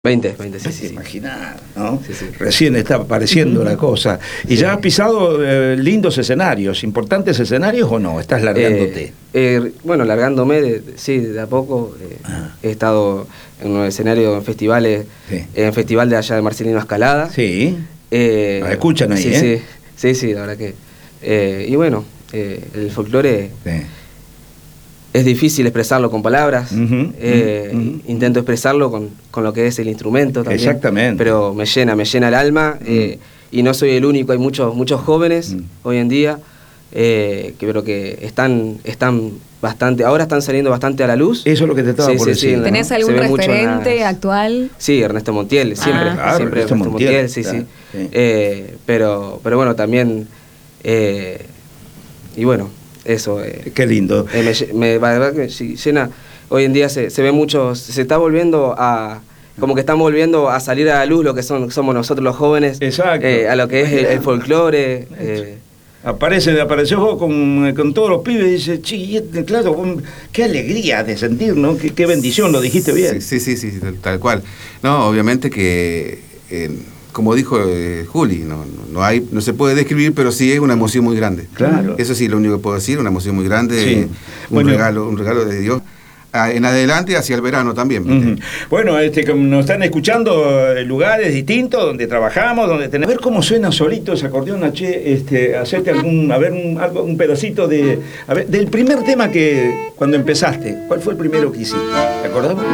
20, sí, sí. Imaginar, ¿no? Sí, sí. Recién está apareciendo la cosa. ¿Y ya has pisado lindos escenarios, importantes escenarios o no? ¿Estás largándote? Bueno, largándome, sí, de a poco. He estado en un escenario en festivales, Sí. en festival de allá de Marcelino Escalada. Sí. Nos escuchan ahí, sí, ¿eh? Sí, la verdad que... y bueno, el folclore... Sí. Es difícil expresarlo con palabras, intento expresarlo con lo que es el instrumento también. Exactamente. Pero me llena el alma, y no soy el único, hay muchos jóvenes hoy en día, pero que están bastante, ahora están saliendo bastante a la luz. Eso es lo que te estaba por decir. ¿no? ¿Tenés algún referente actual? Sí, Ernesto Montiel, siempre, claro, siempre Ernesto Montiel, sí. Pero bueno, también, y bueno, eso. Qué lindo. La verdad que sí, llena. Hoy en día se ve mucho, se está volviendo a... Como que estamos volviendo a salir a la luz lo que somos nosotros los jóvenes. Exacto. A lo que es el folclore. Apareció vos con todos los pibes y dice, claro, qué alegría de sentir, ¿no? Qué bendición, lo dijiste bien. Sí, tal cual. No, obviamente que... como dijo Juli, no se puede describir, pero sí es una emoción muy grande. Claro. Eso sí, lo único que puedo decir, una emoción muy grande, sí. un regalo de Dios. En adelante hacia el verano también. Bueno, nos están escuchando lugares distintos donde trabajamos, donde tenemos. A ver cómo suena solito ese acordeón, hacerte un pedacito del primer tema que cuando empezaste. ¿Cuál fue el primero que hiciste? ¿Te acordás?